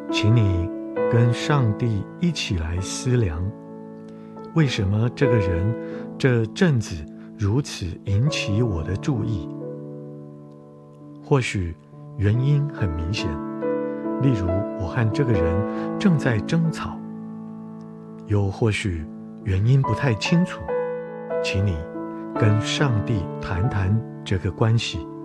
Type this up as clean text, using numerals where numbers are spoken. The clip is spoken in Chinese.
请你跟上帝一起来思量，为什么这个人这阵子如此引起我的注意？或许原因很明显，例如我和这个人正在争吵，又或许原因不太清楚，请你跟上帝谈谈这个关系。